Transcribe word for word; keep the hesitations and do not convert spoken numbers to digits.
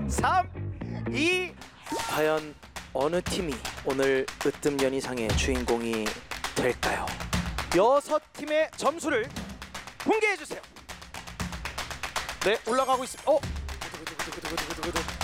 삼, 이. 과연 어느 팀이 오늘 으뜸 연희상의 주인공이 될까요? 여섯 팀의 점수를 공개해 주세요. 네, 올라가고 있습니다. 어?